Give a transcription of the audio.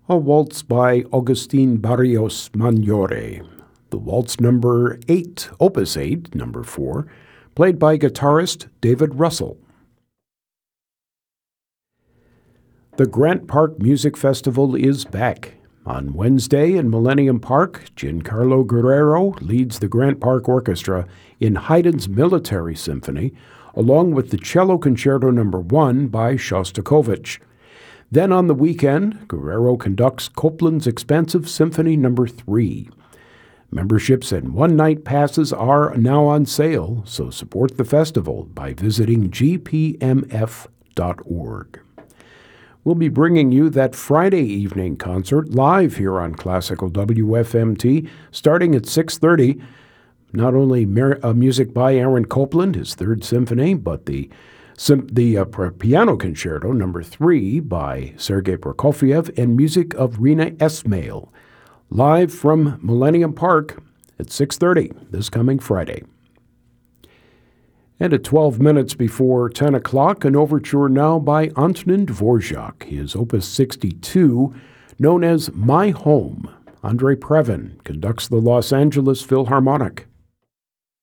A waltz by Agustin Barrios Magnore. The waltz number 8, Opus 8, number 4, played by guitarist David Russell. The Grant Park Music Festival is back. On Wednesday in Millennium Park, Giancarlo Guerrero leads the Grant Park Orchestra in Haydn's Military Symphony, along with the Cello Concerto No. 1 by Shostakovich. Then on the weekend, Guerrero conducts Copland's Expansive Symphony No. 3. Memberships and one-night passes are now on sale, so support the festival by visiting gpmf.org. We'll be bringing you that Friday evening concert live here on Classical WFMT, starting at 6:30. Not only music by Aaron Copland, his Third Symphony, but the Piano Concerto No. 3 by Sergei Prokofiev and music of Rina Esmail, live from Millennium Park at 6:30 this coming Friday. And at 12 minutes before 10 o'clock, an overture now by Antonin Dvorak, his Opus 62, known as My Home. Andrei Previn conducts the Los Angeles Philharmonic.